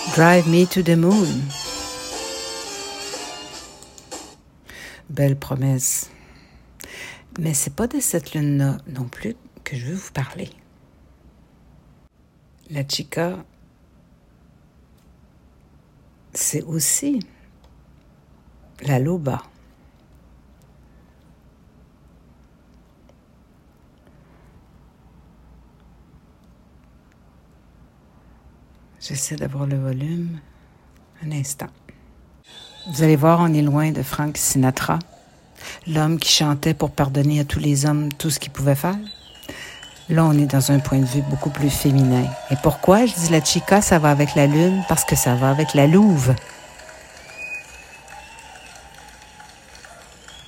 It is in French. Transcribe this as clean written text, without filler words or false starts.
Drive Me to the Moon. Belle promesse. Mais c'est pas de cette lune-là non plus que je veux vous parler. La chica, c'est aussi la loba. J'essaie d'avoir le volume. Un instant. Vous allez voir, on est loin de Frank Sinatra, l'homme qui chantait pour pardonner à tous les hommes tout ce qu'il pouvait faire. Là, on est dans un point de vue beaucoup plus féminin. Et pourquoi je dis la chica, ça va avec la lune? Parce que ça va avec la louve.